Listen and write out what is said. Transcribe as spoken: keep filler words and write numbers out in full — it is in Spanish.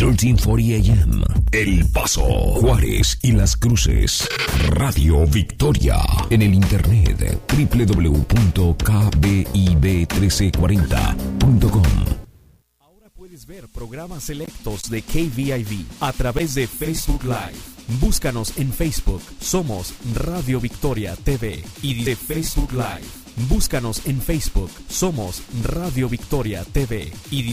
trece cuarenta A M. El Paso, Juárez y Las Cruces. Radio Victoria. En el internet doble u doble u doble u punto k b i b trece cuarenta punto com. Ahora puedes ver programas selectos de K V I V a través de Facebook Live. Búscanos en Facebook. Somos Radio Victoria T V y de Facebook Live. Búscanos en Facebook. Somos Radio Victoria T V y